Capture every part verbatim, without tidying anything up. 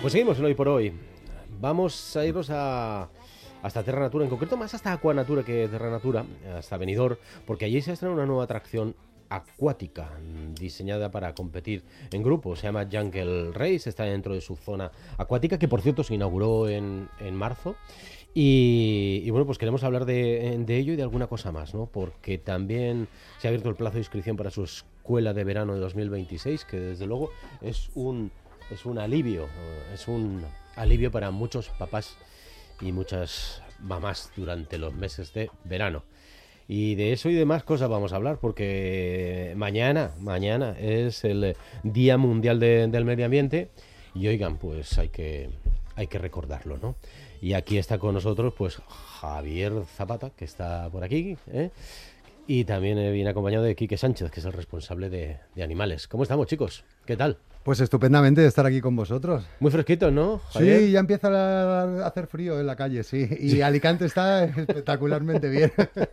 Pues seguimos en Hoy por Hoy. Vamos a irnos a, hasta Terra Natura, en concreto más hasta Aquanatura que Terra Natura, hasta Benidorm, porque allí se ha estrenado una nueva atracción acuática diseñada para competir en grupo. Se llama Jungle Race, está dentro de su zona acuática, que por cierto se inauguró en, en marzo. Y, y bueno, pues queremos hablar de, de ello y de alguna cosa más, ¿no? Porque también se ha abierto el plazo de inscripción para su escuela de verano de dos mil veintiséis, que desde luego es un, es un alivio, es un alivio para muchos papás y muchas mamás durante los meses de verano. Y de eso y de más cosas vamos a hablar, porque mañana, mañana es el Día Mundial de, del Medio Ambiente y oigan, pues hay que, hay que recordarlo, ¿no? Y aquí está con nosotros pues Javier Zapata, que está por aquí, ¿eh? Y también viene acompañado de Quique Sánchez, que es el responsable de, de animales. ¿Cómo estamos, chicos? ¿Qué tal? Pues estupendamente de estar aquí con vosotros. Muy fresquito, ¿no, Javier? Sí, ya empieza a hacer frío en la calle, sí. Y sí. Alicante está espectacularmente bien.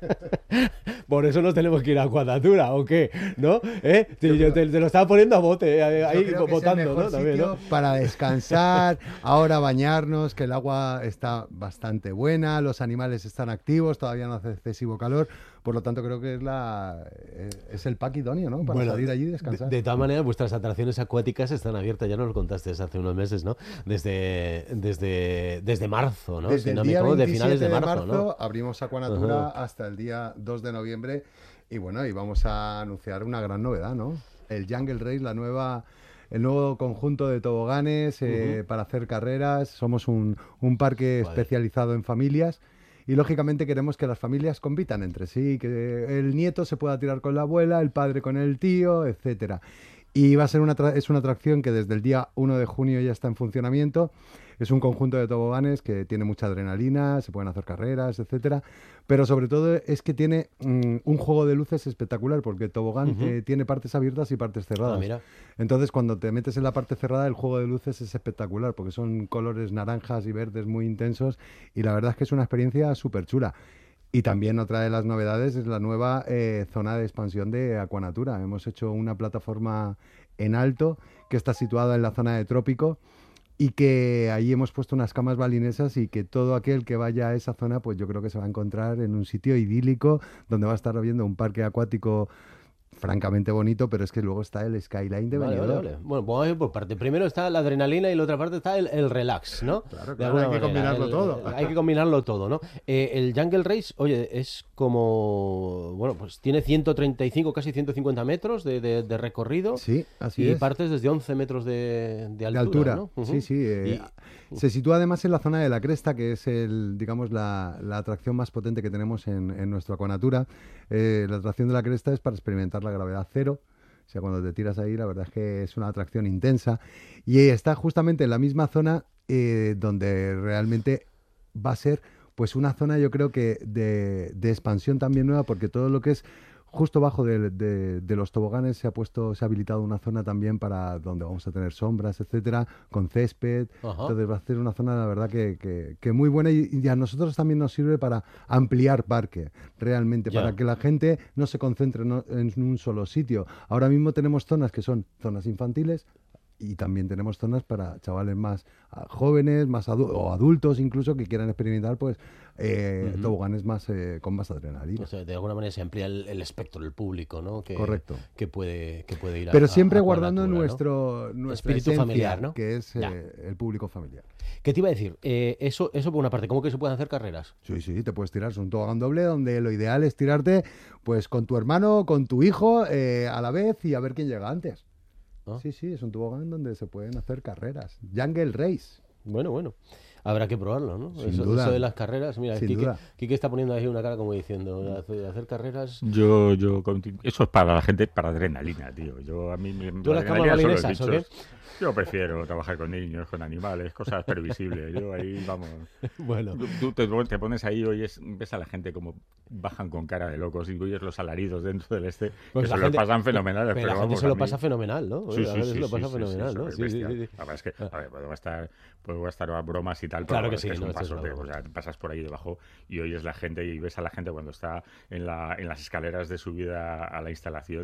Por eso nos tenemos que ir a Aquanatura, ¿o qué? ¿No? ¿Eh? Te, yo te, te lo estaba poniendo a bote, ahí creo que votando, es el mejor ¿no? sitio También, ¿no? Para descansar, ahora bañarnos, que el agua está bastante buena, los animales están activos, todavía no hace excesivo calor. Por lo tanto, creo que es la es el pack idóneo, ¿no? Para bueno, salir allí y descansar. De, de todas maneras, vuestras atracciones acuáticas están abiertas, ya nos lo contaste hace unos meses, ¿no? Desde, desde, desde marzo, ¿no? Desde si no el día me veintisiete de finales de marzo, de marzo ¿no? Abrimos Aquanatura uh-huh. hasta el día dos de noviembre y bueno, y vamos a anunciar una gran novedad, ¿no? El Jungle Race, la nueva... el nuevo conjunto de toboganes eh, uh-huh. para hacer carreras. Somos un, un parque vale. especializado en familias y lógicamente queremos que las familias compitan entre sí, que el nieto se pueda tirar con la abuela, el padre con el tío, etcétera. Y va a ser una tra- es una atracción que desde el día uno de junio ya está en funcionamiento. Es un conjunto de toboganes que tiene mucha adrenalina, se pueden hacer carreras, etcétera. Pero sobre todo es que tiene mm, un juego de luces espectacular, porque el tobogán uh-huh. eh, tiene partes abiertas y partes cerradas. Ah, mira. Entonces, cuando te metes en la parte cerrada, el juego de luces es espectacular, porque son colores naranjas y verdes muy intensos. Y la verdad es que es una experiencia súper chula. Y también otra de las novedades es la nueva eh, zona de expansión de Aquanatura. Hemos hecho una plataforma en alto que está situada en la zona de trópico y que ahí hemos puesto unas camas balinesas y que todo aquel que vaya a esa zona, pues yo creo que se va a encontrar en un sitio idílico donde va a estar viendo un parque acuático francamente bonito, pero es que luego está el skyline de vale, Benidorm. Vale, vale. Bueno, pues vamos a ir por parte. Primero está la adrenalina y la otra parte está el, el relax, ¿no? Claro, claro, hay que manera. combinarlo el, todo. El, hay que combinarlo todo, ¿no? Eh, el Jungle Race, oye, es como... Bueno, pues tiene ciento treinta y cinco, casi ciento cincuenta metros de, de, de recorrido. Sí, así y es. Y partes desde once metros de, de altura, de altura. ¿no? Uh-huh. Sí, sí. Eh, y... Se sitúa además en la zona de la cresta, que es el, digamos, la, la atracción más potente que tenemos en, en nuestra Aquanatura. Eh, la atracción de la cresta es para experimentar la gravedad cero. O sea, cuando te tiras ahí, la verdad es que es una atracción intensa. Y está justamente en la misma zona eh, donde realmente va a ser pues una zona, yo creo que de, de expansión también nueva, porque todo lo que es justo bajo de, de, de los toboganes se ha puesto, se ha habilitado una zona también para donde vamos a tener sombras, etcétera, con césped. Ajá. Entonces va a ser una zona, la verdad, que, que, que muy buena y, y a nosotros también nos sirve para ampliar parque, realmente, ya. Para que la gente no se concentre no, en un solo sitio. Ahora mismo tenemos zonas que son zonas infantiles, y también tenemos zonas para chavales más uh, jóvenes, más adu- o adultos incluso, que quieran experimentar pues eh, uh-huh. toboganes más eh, con más adrenalina. O sea, de alguna manera se amplía el, el espectro, el público, ¿no? Que, Correcto. Que puede, que puede ir a Pero siempre a, a guardando Aquanatura, nuestro, ¿no? nuestra espíritu esencia, familiar, ¿no? Que es eh, el público familiar. ¿Qué te iba a decir? Eh, eso, eso por una parte, ¿cómo que se pueden hacer carreras? Sí, sí, te puedes tirar. Es un tobogán doble donde lo ideal es tirarte pues con tu hermano, con tu hijo eh, a la vez y a ver quién llega antes. ¿Ah? Sí, sí, es un tobogán donde se pueden hacer carreras. Jungle Race. Bueno, bueno. Habrá que probarlo, ¿no? Sin eso, duda. eso de las carreras, mira, Sin Quique, duda. Quique está poniendo ahí una cara como diciendo, hacer, hacer carreras... Yo, yo, eso es para la gente, para adrenalina, tío. Yo, a mí, ¿Tú las camas balinesas o qué? Yo prefiero trabajar con niños, con animales, cosas previsibles. Yo ahí, vamos... Bueno. Tú, tú te, te pones ahí, oyes, ves a la gente como bajan con cara de locos y oyes los alaridos dentro del este, pues que se gente, lo pasan fenomenales. Pero, pero la vamos, gente se lo mí... pasa fenomenal, ¿no? Sí, sí, a sí. se lo sí, pasa sí, fenomenal, sí, ¿no? Sí, sí, sí, sí. La verdad es que, a ver, puedo estar, puedo estar a bromas y tal, pero claro que es, sí, que es no, un paso, es de, o sea, pasas por ahí debajo y oyes la gente y ves a la gente cuando está en, la, en las escaleras de subida a la instalación,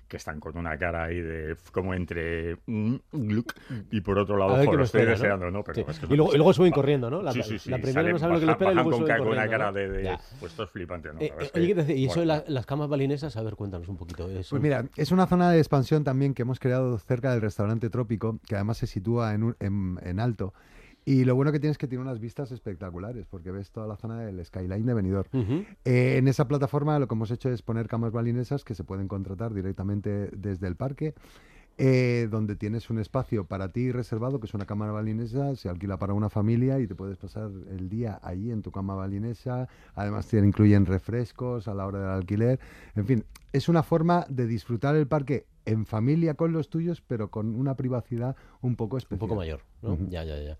que están con una cara ahí de como entre mm, gluc, y por otro lado, A ver jo, qué lo nos estoy espera, ¿no? deseando, ¿no? Pero Sí. es que Y, luego, y luego suben corriendo, ¿no? La, sí, sí, sí. la primera salen, no sabe lo que le bajan, espera y bajan luego con, suben ca- con una corriendo, cara ¿no? de, de Ya. pues esto es flipante, ¿no? La Eh, verdad eh, es que, oye, ¿qué te decía? Y eso de bueno, la- las camas balinesas, a ver, cuéntanos un poquito. Es Pues un- mira, es una zona de expansión también que hemos creado cerca del restaurante Trópico, que además se sitúa en, un- en, en alto. Y lo bueno que tiene es que tiene unas vistas espectaculares, porque ves toda la zona del skyline de Benidorm. Ujú. Eh, en esa plataforma lo que hemos hecho es poner camas balinesas que se pueden contratar directamente desde el parque, eh, donde tienes un espacio para ti reservado, que es una cama balinesa, se alquila para una familia y te puedes pasar el día allí en tu cama balinesa. Además, te incluyen refrescos a la hora del alquiler. En fin, es una forma de disfrutar el parque en familia con los tuyos, pero con una privacidad un poco Un especial. poco mayor, ¿no? Ujú. Ya, ya, ya.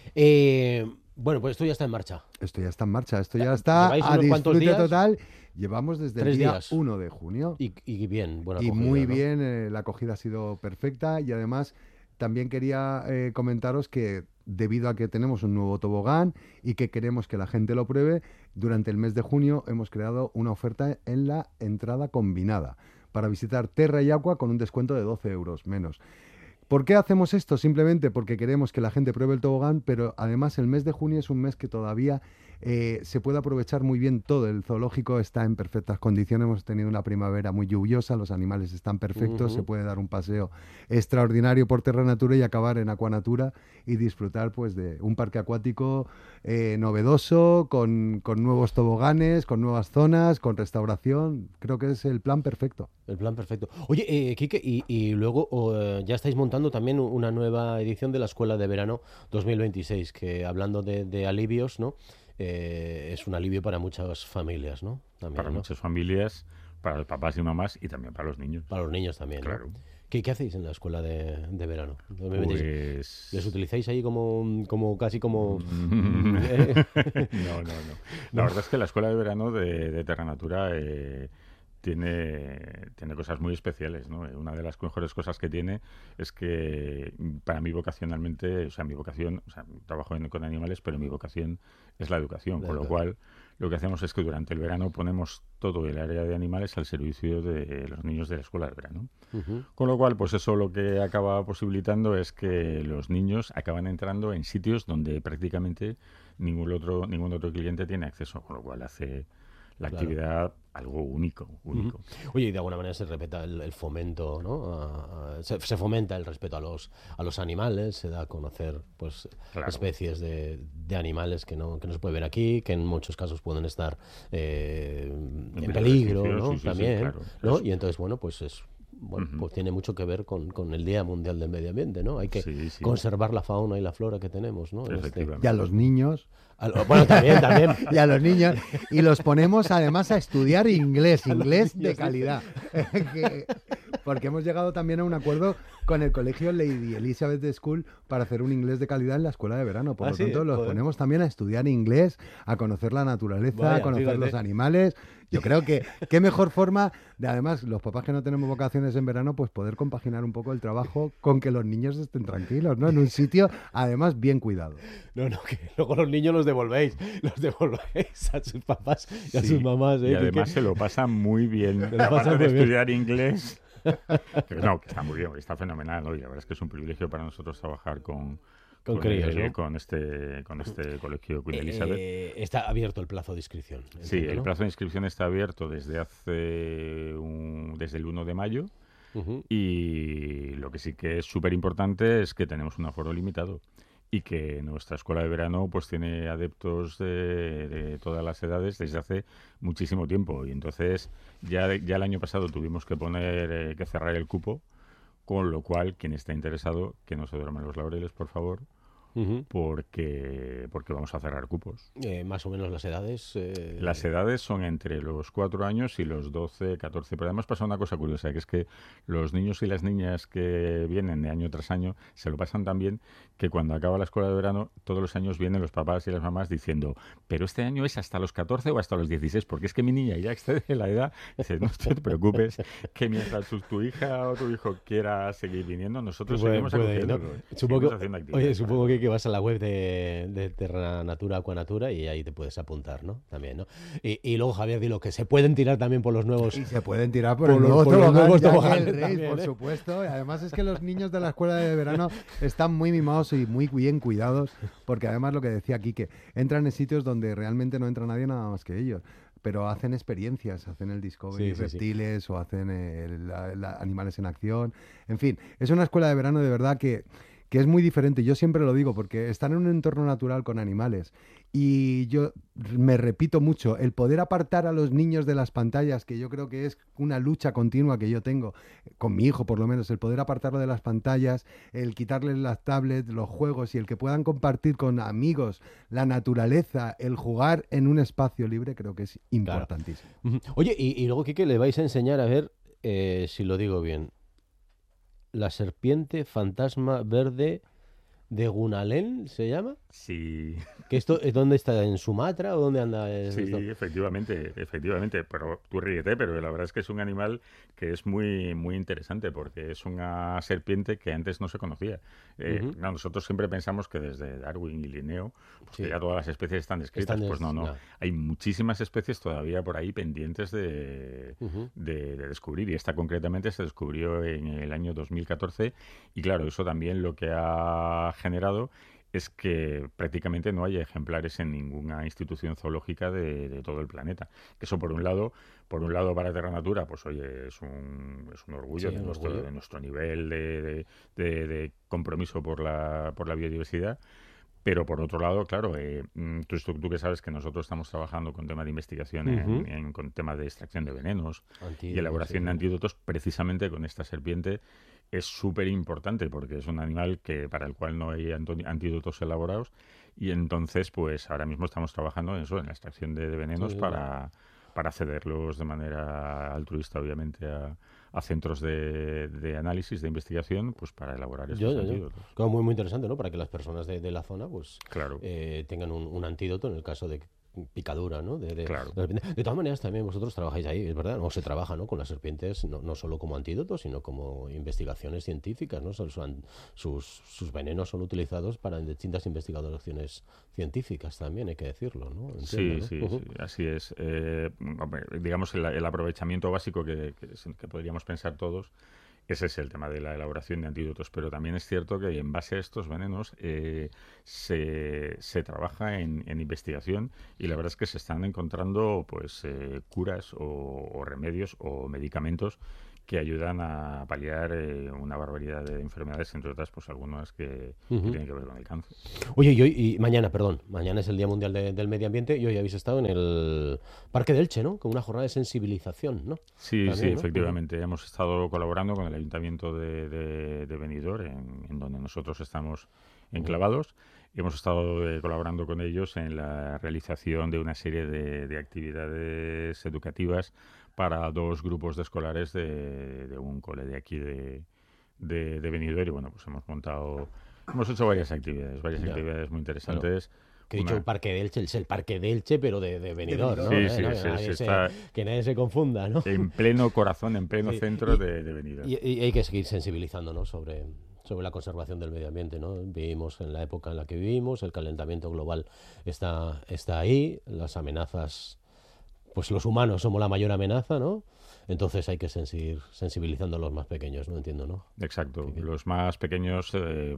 Eh, bueno, pues esto ya está en marcha. Esto ya está en marcha, esto ya está ¿Lleváis a unos cuantos disfrute días? total. Llevamos desde el Tres día días. uno de junio. Y, y bien, buena Y acogida, muy ¿no? bien, eh, la acogida ha sido perfecta y además también quería eh, comentaros que debido a que tenemos un nuevo tobogán y que queremos que la gente lo pruebe, durante el mes de junio hemos creado una oferta en la entrada combinada para visitar Terra y Aqua con un descuento de doce euros menos. ¿Por qué hacemos esto? Simplemente porque queremos que la gente pruebe el tobogán, pero además el mes de junio es un mes que todavía eh, se puede aprovechar muy bien todo. El zoológico está en perfectas condiciones, hemos tenido una primavera muy lluviosa, los animales están perfectos, Ujú. se puede dar un paseo extraordinario por Terra Natura y acabar en Aquanatura y disfrutar pues de un parque acuático eh, novedoso, con, con nuevos toboganes, con nuevas zonas, con restauración. Creo que es el plan perfecto. El plan perfecto. Oye, eh, Quique, y, y luego o, eh, ya estáis montando también u- una nueva edición de la Escuela de Verano dos mil veintiséis, que hablando de, de alivios, ¿no? Eh, es un alivio para muchas familias, ¿no? También, para ¿no? muchas familias, para los papás y mamás y también para los niños. Para los niños también, ¿no? Claro. ¿Qué, qué hacéis en la Escuela de, de Verano dos mil veintiséis? Pues... ¿Les utilizáis ahí como, como casi como... Mm. eh, No, no, no. La verdad es que la escuela de verano de, de Terra Natura eh, tiene, tiene cosas muy especiales, ¿no? Una de las mejores cosas que tiene es que mm, para mí vocacionalmente, o sea, mi vocación, o sea, trabajo en- con animales, pero mi vocación es la educación, La con lo educación. cual lo que hacemos es que durante el verano ponemos todo el área de animales al servicio de los niños de la escuela de verano. Ujú. Con lo cual, pues eso lo que acaba posibilitando es que los niños acaban entrando en sitios donde prácticamente ningún otro, ningún otro cliente tiene acceso, con lo cual hace la Claro. actividad algo único, único. Oye, y de alguna manera se respeta el, el fomento, ¿no? A- a- se, se fomenta el respeto a los, a los animales, se da a conocer pues Claro. especies de, de animales que no, que no se pueden ver aquí, que en muchos casos pueden estar eh, en peligro de peligro, extinción, ¿no? sí, sí, sí, También, claro. ¿no? Eso. Y entonces, bueno, pues es bueno, Ujú. pues tiene mucho que ver con, con el Día Mundial del Medio Ambiente, ¿no? Hay que Sí, sí. conservar la fauna y la flora que tenemos, ¿no? En este- Efectivamente. Y a los niños. a lo- bueno, también, también. Y a los niños. Y los ponemos además a estudiar inglés, A los inglés niños, de calidad. Que- porque hemos llegado también a un acuerdo con el colegio Lady Elizabeth School para hacer un inglés de calidad en la escuela de verano. Por Ah, lo sí, tanto, los joder. ponemos también a estudiar inglés, a conocer la naturaleza, Vaya, a conocer fíjate. los animales. Yo creo que qué mejor forma de, además, los papás que no tenemos vacaciones en verano, pues poder compaginar un poco el trabajo con que los niños estén tranquilos, ¿no? En un sitio, además, bien cuidado. No, no, que luego los niños los devolvéis, los devolvéis a sus papás y a Sí, sus mamás, ¿eh? Y Que- además que- se lo pasa muy bien. lo pasa Aparte muy de bien. estudiar inglés. Que no, que está muy bien, que está fenomenal, ¿no? Y la verdad es que es un privilegio para nosotros trabajar con, Con críos, eh, ¿no? con este con este colegio Queen Elizabeth. Eh, está abierto el plazo de inscripción. Sí, entiendo, el ¿no? plazo de inscripción está abierto desde hace un- desde el uno de mayo Ujú. y lo que sí que es súper importante es que tenemos un aforo limitado y que nuestra escuela de verano pues tiene adeptos de, de todas las edades desde hace muchísimo tiempo y entonces ya, ya el año pasado tuvimos que poner eh, que cerrar el cupo, con lo cual quien está interesado que no se duerma en los laureles, por favor, Ujú. porque porque vamos a cerrar cupos. Eh, más o menos las edades. eh, Las edades son entre los cuatro años y los doce, catorce. Pero además pasa una cosa curiosa, que es que los niños y las niñas que vienen de año tras año se lo pasan tan bien que cuando acaba la escuela de verano, todos los años vienen los papás y las mamás diciendo, pero este año es hasta los catorce o hasta los dieciséis, porque es que mi niña ya excede la edad. Dice, no te preocupes, que mientras tu, tu hija o tu hijo quiera seguir viniendo, nosotros puede- seguimos puede ir, ¿no? acogiéndolo, Supongo seguimos que, haciendo oye, actividades supongo para que, ellos. que vas a la web de, de Terra Natura, Aquanatura, y ahí te puedes apuntar, ¿no? También, ¿no? Y, y luego, Javier, dilo, que se pueden tirar también por los nuevos... Y se pueden tirar por, por el los- nuevo por los tobogán, nuevos Jack toboganes el Rey, también, por ¿eh? supuesto. Y además es que los niños de la escuela de verano están muy mimados y muy bien cuidados, porque además lo que decía Quique, entran en sitios donde realmente no entra nadie nada más que ellos. Pero hacen experiencias, hacen el Discovery Sí, sí, sí. reptiles o hacen eh, la- la- animales en acción. En fin, es una escuela de verano de verdad que, que es muy diferente. Yo siempre lo digo porque están en un entorno natural con animales. Y yo me repito mucho, el poder apartar a los niños de las pantallas, que yo creo que es una lucha continua que yo tengo, con mi hijo por lo menos, el poder apartarlo de las pantallas, el quitarles las tablets, los juegos y el que puedan compartir con amigos la naturaleza, el jugar en un espacio libre, creo que es importantísimo. Ujú. Oye, y, y luego, Quique, le vais a enseñar a ver, eh, si lo digo bien, la serpiente fantasma verde de Gunalén, ¿se llama? Sí, ¿Que esto es dónde está? ¿En Sumatra o dónde anda es sí, esto? efectivamente, efectivamente, pero tú ríete, pero la verdad es que es un animal que es muy, muy interesante porque es una serpiente que antes no se conocía. Eh, Ujú. no, nosotros siempre pensamos que desde Darwin y Linneo, pues Sí. que ya todas las especies están descritas. Están des- Pues no, no, no. hay muchísimas especies todavía por ahí pendientes de, Ujú. de, de descubrir, y esta concretamente se descubrió en el año dos mil catorce, y claro, eso también lo que ha generado es que prácticamente no hay ejemplares en ninguna institución zoológica de, de todo el planeta. Que eso por un lado, por un lado para Terra Natura, pues oye, es un, es un orgullo, Sí, de, un nuestro, orgullo. de nuestro nivel de, de- de- de compromiso por la, por la biodiversidad. Pero por otro lado, claro, eh, mm, tú, tú, tú que sabes que nosotros estamos trabajando con temas de investigación, en, Ujú. en- con temas de extracción de venenos y Antídotos, elaboración sí, de sí. antídotos, precisamente con esta serpiente es súper importante porque es un animal que para el cual no hay anto- antídotos elaborados, y entonces pues ahora mismo estamos trabajando en eso, en la extracción de, de Sí, venenos sí, sí. para, para cederlos de manera altruista, obviamente, a, a centros de, de análisis, de investigación, pues para elaborar Yo, estos yo, yo. antídotos. Como muy, muy interesante, ¿no? Para que las personas de, de la zona, pues, Claro, eh, tengan un, un antídoto en el caso de picadura, ¿no? De, de, claro. de repente. De todas maneras, también vosotros trabajáis ahí, es verdad, no se trabaja, ¿no? Con las serpientes, no, no solo como antídoto, sino como investigaciones científicas, ¿no? Son- son- sus, sus venenos son utilizados para distintas investigaciones científicas también, hay que decirlo, ¿no? Entiendo, Sí, ¿no? sí, Ujú. sí, así es. Eh, hombre, digamos, el, el aprovechamiento básico que, que, es- que podríamos pensar todos, ese es el tema de la elaboración de antídotos, pero también es cierto que en base a estos venenos eh, se, se trabaja en, en investigación, y la verdad es que se están encontrando pues eh, curas o, o remedios o medicamentos que ayudan a paliar eh, una barbaridad de enfermedades, entre otras pues algunas que, que Ujú. tienen que ver con el cáncer. Oye, y, hoy, y mañana, perdón, mañana es el Día Mundial de- del Medio Ambiente y hoy habéis estado en el Parque de Elche, ¿no? Con una jornada de sensibilización, ¿no? Sí, También, sí, ¿no? Ujú. efectivamente. Hemos estado colaborando con el Ayuntamiento de, de, de Benidorm, en, en donde nosotros estamos enclavados. Hemos estado eh, colaborando con ellos en la realización de una serie de, de actividades educativas para dos grupos de escolares de, de un cole de aquí de, de, de Benidorm. Y bueno, pues hemos montado, hemos hecho varias actividades, varias Ya. actividades muy interesantes. Que he dicho Una- Parque de Elche, es el Parque de Elche, pero de, de Benidorm, ¿no? Sí, Eh, sí, no, sí, que, nadie sí, se, está que nadie se confunda, ¿no? en pleno corazón, en pleno Sí, centro y- de, de Benidorm. Y, y hay que seguir sensibilizándonos sobre, sobre la conservación del medio ambiente, ¿no? Vivimos en la época en la que vivimos, el calentamiento global está, está ahí, las amenazas, pues los humanos somos la mayor amenaza, ¿no? Entonces hay que sensi- sensibilizando a los más pequeños, ¿no? Entiendo, ¿no? Exacto. Sí, sí. Los más pequeños eh,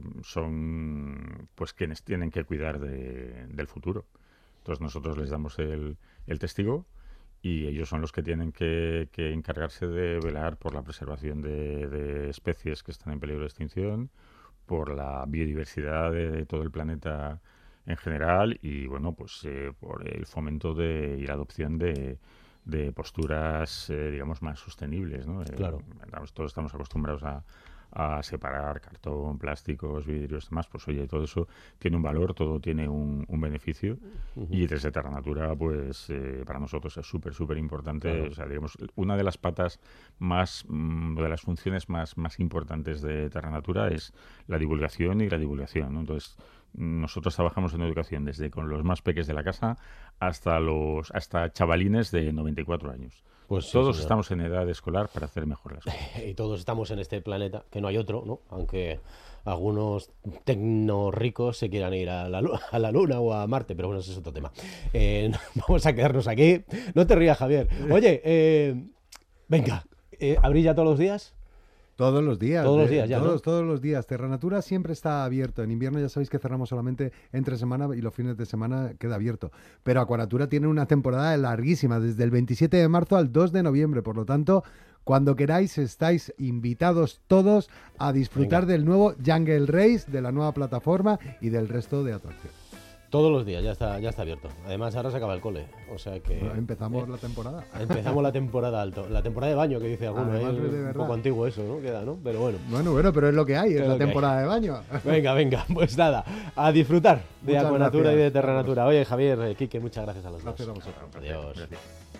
son pues quienes tienen que cuidar de- del futuro. Entonces nosotros les damos el, el testigo, y ellos son los que tienen que, que encargarse de velar por la preservación de, de especies que están en peligro de extinción, por la biodiversidad de, de todo el planeta en general, y bueno, pues eh, por el fomento de, y la adopción de, de posturas, eh, digamos, más sostenibles, ¿no? Eh, Claro. estamos- todos estamos acostumbrados a, a separar cartón, plásticos, vidrios, demás. Pues oye, todo eso tiene un valor, todo tiene un, un beneficio, y desde Terra Natura, pues eh, para nosotros es súper, súper importante. Claro. O sea, digamos, una de las patas más, mm, de las funciones más, más importantes de Terra Natura es la divulgación y la divulgación, ¿no? Entonces, nosotros trabajamos en educación desde con los más peques de la casa hasta los hasta chavalines de noventa y cuatro años. Pues sí, todos señor. estamos en edad escolar para hacer mejor las cosas. Y todos estamos en este planeta, que no hay otro, ¿no? Aunque algunos tecno ricos se quieran ir a la, lu- a la Luna o a Marte, pero bueno, ese es otro tema. Eh, vamos a quedarnos aquí. No te rías, Javier. Oye, eh, venga, eh, ¿abrís ya todos los días? Todos los días. Todos los eh, días ya, Todos, ¿no? todos los días. Terranatura siempre está abierto. En invierno ya sabéis que cerramos solamente entre semana y los fines de semana queda abierto. Pero Aquanatura tiene una temporada larguísima, desde el veintisiete de marzo al dos de noviembre. Por lo tanto, cuando queráis estáis invitados todos a disfrutar Venga. del nuevo Jungle Race, de la nueva plataforma y del resto de atracciones. Todos los días, ya está, ya está abierto. Además, ahora se acaba el cole. O sea que. Bueno, empezamos eh, la temporada. Empezamos la temporada alto. La temporada de baño, que dice alguno. Además, ¿eh? de Un verdad. poco antiguo eso, ¿no? Queda, ¿no? Pero bueno. Bueno, bueno, pero es lo que hay, es Es la lo que hay. temporada de baño. Venga, venga, pues nada, a disfrutar de Muchas Aquanatura gracias. y de Terranatura. Oye, Javier, eh, Quique, muchas gracias a los Gracias dos. a vosotros. Adiós. Gracias.